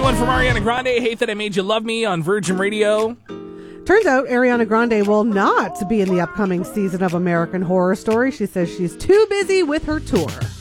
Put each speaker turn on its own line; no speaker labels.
one from Ariana Grande, Hate That I Made You Love Me on Virgin Radio.
Turns out Ariana Grande will not be in the upcoming season of American Horror Story. She says she's too busy with her tour.